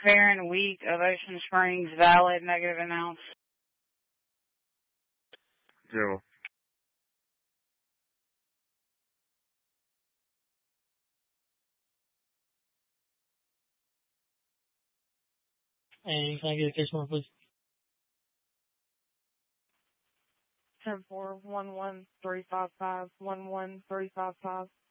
Karen Week of Ocean Springs, valid, negative announce. Zero. And can I get a case number, please? 10-4-11-355-11355.